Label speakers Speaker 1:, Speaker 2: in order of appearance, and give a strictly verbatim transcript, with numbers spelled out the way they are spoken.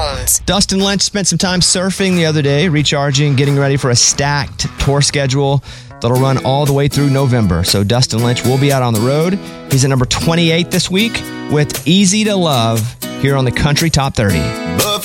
Speaker 1: Jones.
Speaker 2: Dustin Lynch spent some time surfing the other day, recharging, getting ready for a stacked tour schedule that'll run all the way through November. So Dustin Lynch will be out on the road. He's at number twenty-eight this week with Easy to Love here on the Country Top thirty.
Speaker 3: But